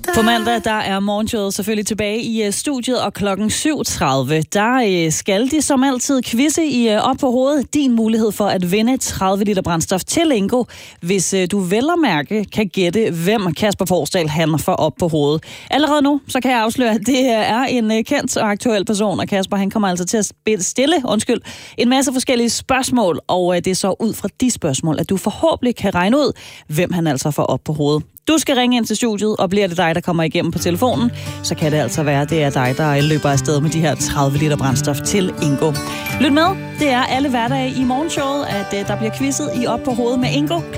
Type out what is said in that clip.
På mandag, der er morgenshowet selvfølgelig tilbage i studiet, og klokken 7.30, der skal de som altid quizze i op på hovedet. Din mulighed for at vinde 30 liter brændstof til Ingo, hvis du vel og mærke kan gætte, hvem Kasper Forsdal han får op på hovedet. Allerede nu, så kan jeg afsløre, at det er en kendt og aktuel person, og Kasper han kommer altså til at stille en masse forskellige spørgsmål, og det er så ud fra de spørgsmål, at du forhåbentlig kan regne ud, hvem han altså får op på hovedet. Du skal ringe ind til studiet, og bliver det dig, der kommer igennem på telefonen, så kan det altså være, at det er dig, der løber afsted med de her 30 liter brændstof til Ingo. Lyt med, det er alle hverdage i morgenshowet, at der bliver quizzet i op på hovedet med Ingo.